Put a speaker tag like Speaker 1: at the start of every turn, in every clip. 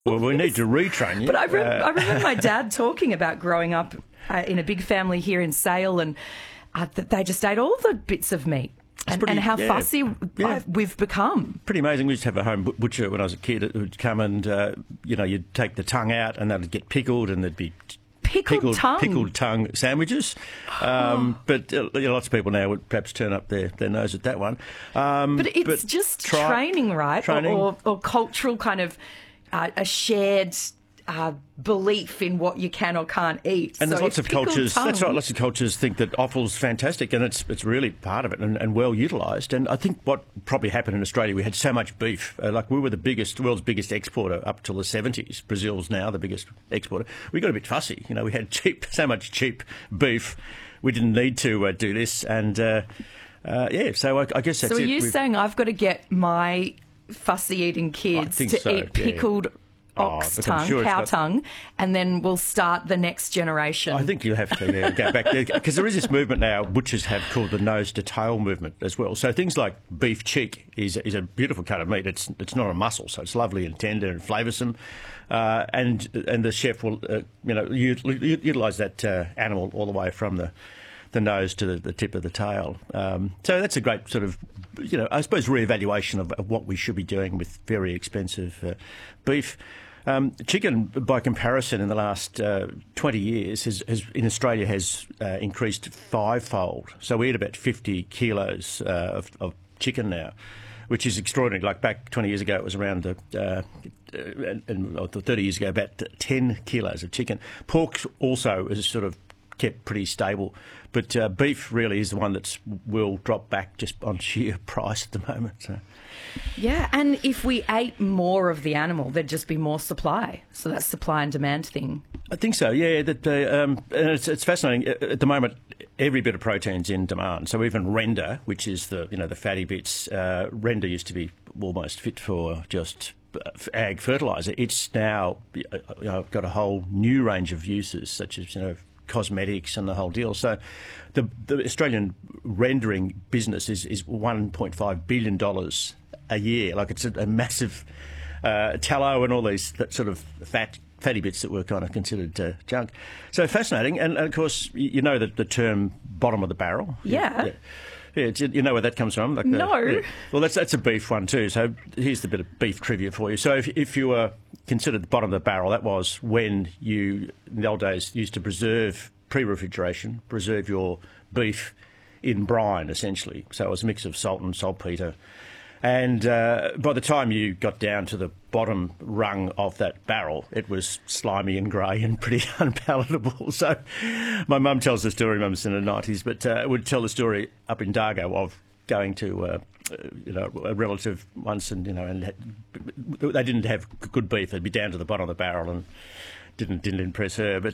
Speaker 1: Well, we need to retrain you.
Speaker 2: But I remember my dad talking about growing up in a big family here in Sale, and that they just ate all the bits of meat. And how fussy we've become.
Speaker 1: Pretty amazing. We used to have a home butcher when I was a kid who'd come and, you'd take the tongue out and that'd get pickled and there'd be pickled tongue sandwiches. But lots of people now would perhaps turn up their nose at that one.
Speaker 2: But it's just training, right?
Speaker 1: Training.
Speaker 2: Or cultural kind of a shared belief in what you can or can't eat.
Speaker 1: And there's lots of cultures.
Speaker 2: Tongue,
Speaker 1: that's right. Lots of cultures think that offal's fantastic, and it's really part of it and well utilised. And I think what probably happened in Australia, we had so much beef. We were the world's biggest exporter up till the 70s. Brazil's now the biggest exporter. We got a bit fussy. We had so much cheap beef. We didn't need to do this, and so I guess that's it.
Speaker 2: So are you saying I've got to get my fussy eating kids to eat pickled ox tongue, cow tongue, and then we'll start the next generation?
Speaker 1: I think you'll have to go back there, because there is this movement now butchers have called the nose to tail movement as well. So things like beef cheek is a beautiful cut of meat. It's not a muscle, so it's lovely and tender and flavoursome, and the chef will utilise that animal all the way from the nose to the tip of the tail. So that's a great sort of, I suppose, re-evaluation of what we should be doing with very expensive beef. Chicken, by comparison, in the last 20 years has in Australia has increased fivefold. So we eat about 50 kilos of chicken now, which is extraordinary. Like back 20 years ago, it was around 30 years ago, about 10 kilos of chicken. Pork also is sort of kept pretty stable, but beef really is the one that will drop back just on sheer price at the moment. So.
Speaker 2: Yeah, and if we ate more of the animal, there'd just be more supply. So that's supply and demand thing.
Speaker 1: I think so. Yeah, and it's fascinating at the moment. Every bit of protein's in demand. So even render, which is the fatty bits, render used to be almost fit for just ag fertiliser. It's now got a whole new range of uses, such as cosmetics and the whole deal. So the Australian rendering business is $1.5 billion a year. Like, it's a massive tallow and all these sort of fatty bits that were kind of considered junk. So fascinating. And of course, that the term bottom of the barrel.
Speaker 2: Yeah.
Speaker 1: Yeah, you know where that comes from?
Speaker 2: No.
Speaker 1: Yeah. Well, that's a beef one too. So here's the bit of beef trivia for you. So if you were considered the bottom of the barrel, that was when you, in the old days, used to preserve your beef in brine, essentially. So it was a mix of salt and saltpetre. And by the time you got down to the bottom rung of that barrel, it was slimy and grey and pretty unpalatable. So my mum tells the story, mum's in the 90s, but would tell the story up in Dargo of going to a relative once, and they didn't have good beef. They'd be down to the bottom of the barrel and didn't impress her. But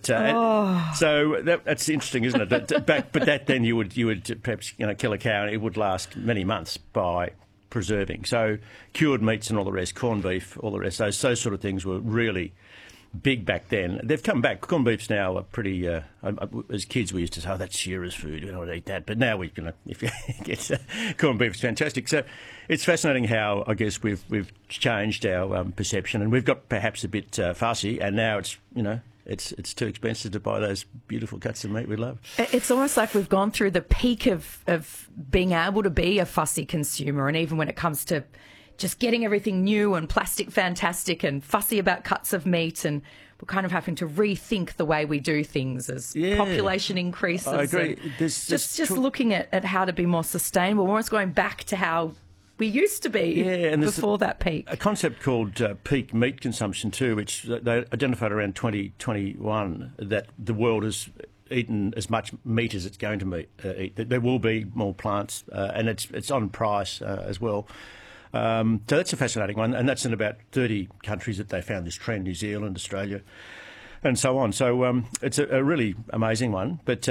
Speaker 1: so that's interesting, isn't it? But that then you would perhaps kill a cow and it would last many months by preserving. So cured meats and all the rest, corned beef, all the rest, those sort of things were really big back then. They've come back. Corned beef's now a pretty, as kids we used to say, oh, that's shearer's food, we don't want to eat that. But now if you get corned beef, it's fantastic. So it's fascinating how, I guess, we've changed our perception, and we've got perhaps a bit fussy, and now it's, it's too expensive to buy those beautiful cuts of meat we love.
Speaker 2: It's almost like we've gone through the peak of being able to be a fussy consumer, and even when it comes to just getting everything new and plastic fantastic and fussy about cuts of meat, and we're kind of having to rethink the way we do things as population increases.
Speaker 1: I agree.
Speaker 2: Just looking at how to be more sustainable. We're almost going back to how we used to be before that peak.
Speaker 1: A concept called peak meat consumption too, which they identified around 2021, that the world has eaten as much meat as it's going to eat. There will be more plants, and it's on price as well. So that's a fascinating one, and that's in about 30 countries that they found this trend: New Zealand, Australia, and so on. So it's a really amazing one. But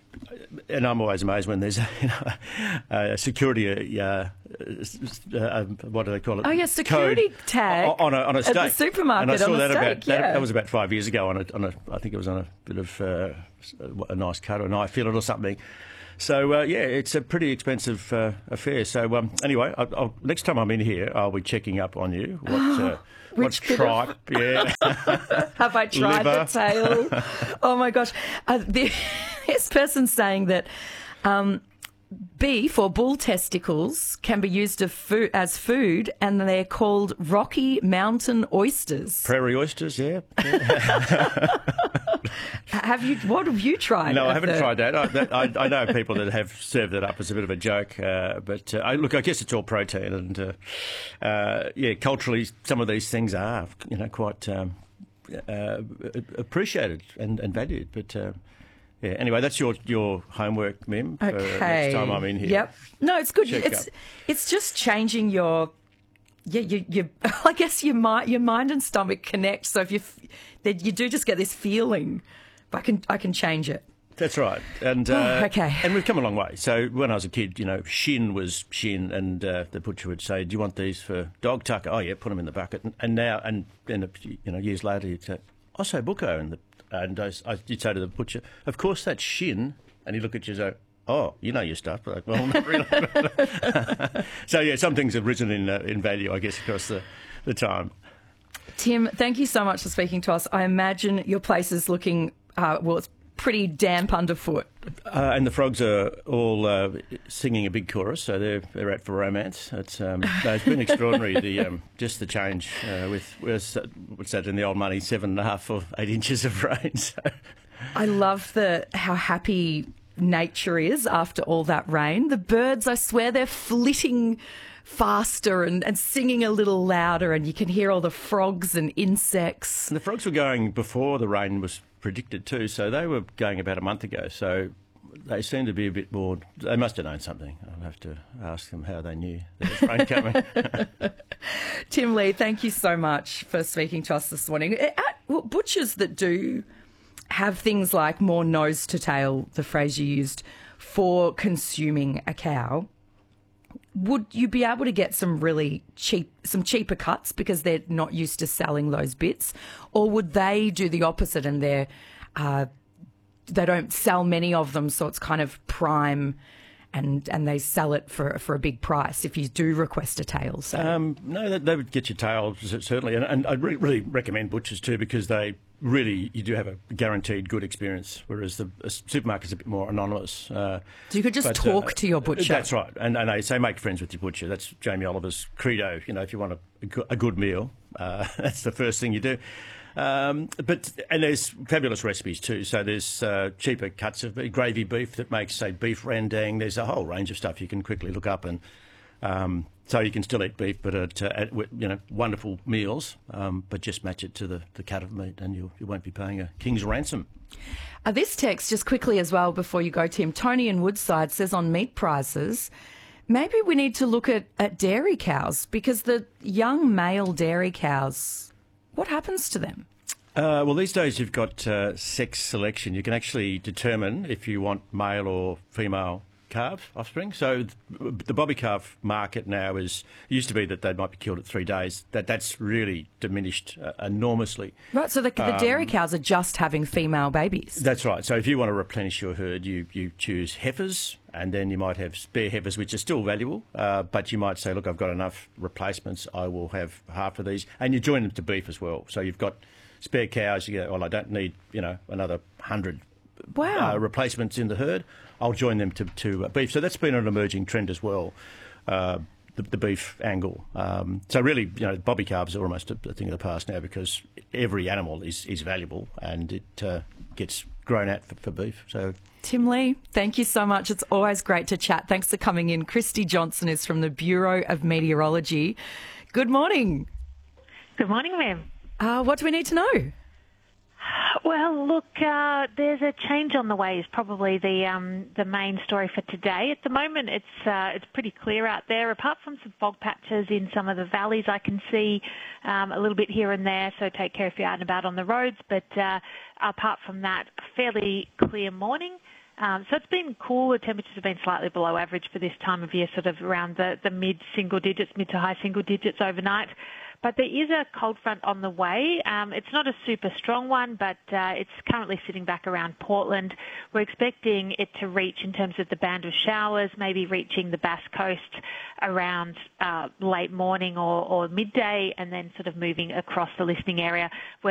Speaker 1: and I'm always amazed when there's a security, what do they call it?
Speaker 2: Oh, yeah, security
Speaker 1: code
Speaker 2: tag
Speaker 1: on a steak.
Speaker 2: At the supermarket.
Speaker 1: And I saw
Speaker 2: on
Speaker 1: that
Speaker 2: steak,
Speaker 1: that was about 5 years ago. I think it was on a bit of a nice cut or a knife fillet or something. Yeah, it's a pretty expensive affair. So anyway, next time I'm in here, I'll be checking up on you. What tripe? Yeah.
Speaker 2: Have I tried the tail? Oh my gosh! This person's saying that. Beef or bull testicles can be used as food, and they're called Rocky Mountain oysters.
Speaker 1: Prairie oysters, yeah.
Speaker 2: What have you tried?
Speaker 1: No, I haven't tried that. I know people that have served it up as a bit of a joke, but I guess it's all protein, and culturally, some of these things are, quite appreciated and valued, but. Yeah. Anyway, that's your homework, Mim.
Speaker 2: Okay.
Speaker 1: For next time I'm in here.
Speaker 2: Yep. No, it's good. It's just changing your. I guess your mind and stomach connect. So if you do just get this feeling, I can change it.
Speaker 1: That's right. And
Speaker 2: okay.
Speaker 1: And we've come a long way. So when I was a kid, shin was shin, and the butcher would say, "Do you want these for dog tucker?" Oh yeah, put them in the bucket. And now, and then years later, you'd say, "Osso bucco," and you'd say to the butcher, "Of course that's shin," and he'd look at you and say, "Oh, you know your stuff." But like, well, not really. So yeah, some things have risen in value, I guess, across the time.
Speaker 2: Tim, thank you so much for speaking to us. I imagine your place is looking it's pretty damp underfoot.
Speaker 1: And the frogs are all singing a big chorus, so they're out for romance. It's been extraordinary. Just the change with what's that in the old money, 7.5 or 8 inches of rain. So.
Speaker 2: I love how happy nature is after all that rain. The birds, I swear, they're flitting faster and singing a little louder, and you can hear all the frogs and insects.
Speaker 1: And the frogs were going before the rain was predicted too, so they were going about a month ago, so they seem to be a bit more. They must have known something. I'll have to ask them how they knew there was rain coming.
Speaker 2: Tim Lee, thank you so much for speaking to us this morning. Butchers that do have things like more nose to tail, the phrase you used, for consuming a cow, would you be able to get some cheaper cuts because they're not used to selling those bits, or would they do the opposite and they don't sell many of them, so it's kind of prime, and they sell it for a big price if you do request a tail? So
Speaker 1: no, they would get your tail certainly, and I'd really recommend butchers too, because you do have a guaranteed good experience, whereas the supermarket's a bit more anonymous.
Speaker 2: So you could just talk to your butcher.
Speaker 1: That's right, and they say make friends with your butcher. That's Jamie Oliver's credo. If you want a good meal, that's the first thing you do. And there's fabulous recipes too. So there's cheaper cuts of gravy beef that makes, say, beef rendang. There's a whole range of stuff you can quickly look up, and so you can still eat beef, but at wonderful meals. But just match it to the cut of meat, and you won't be paying a king's ransom.
Speaker 2: This text, just quickly as well before you go, Tim. Tony in Woodside says on meat prices, maybe we need to look at dairy cows, because the young male dairy cows, what happens to them?
Speaker 1: Well, these days you've got sex selection. You can actually determine if you want male or female calf offspring. So the bobby calf market now used to be that they might be killed at 3 days. That's really diminished enormously.
Speaker 2: Right, so the dairy cows are just having female babies.
Speaker 1: That's right. So if you want to replenish your herd, you choose heifers, and then you might have spare heifers, which are still valuable, but you might say, look, I've got enough replacements, I will have half of these, and you join them to beef as well. So you've got spare cows, you go, well, I don't need another 100 replacements in the herd. I'll join them to beef. So that's been an emerging trend as well, the beef angle. So really, bobby calves are almost a thing of the past now, because every animal is valuable, and it gets grown out for beef. So,
Speaker 2: Tim Lee, thank you so much. It's always great to chat. Thanks for coming in. Christy Johnson is from the Bureau of Meteorology. Good morning.
Speaker 3: Good morning, ma'am.
Speaker 2: What do we need to know?
Speaker 3: Well, look, there's a change on the way is probably the main story for today. At the moment, it's pretty clear out there. Apart from some fog patches in some of the valleys, I can see a little bit here and there, so take care if you're out and about on the roads. But apart from that, a fairly clear morning. So it's been cool. The temperatures have been slightly below average for this time of year, sort of around the mid to high single digits overnight. But there is a cold front on the way. It's not a super strong one, but it's currently sitting back around Portland. We're expecting it to reach, in terms of the band of showers, maybe reaching the Bass Coast around late morning or midday, and then sort of moving across the listening area. We're